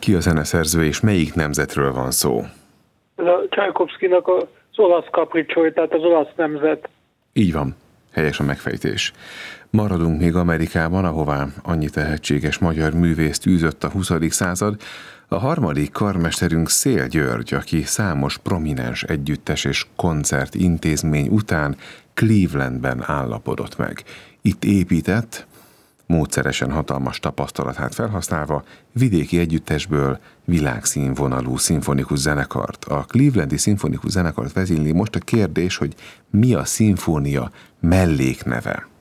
Ki a zeneszerző, és melyik nemzetről van szó? Ez a Csajkovszkinak az olasz kapricsói, tehát az olasz nemzet. Így van, helyes a megfejtés. Maradunk még Amerikában, ahová annyi tehetséges magyar művészt űzött a 20. század. A harmadik karmesterünk Széll György, aki számos prominens együttes és koncert intézmény után Clevelandben állapodott meg. Itt épített, módszeresen hatalmas tapasztalatát felhasználva, vidéki együttesből világszínvonalú szimfonikus zenekart. A Clevelandi Szimfonikus Zenekart vezényli. Most a kérdés, hogy mi a szimfónia mellékneve?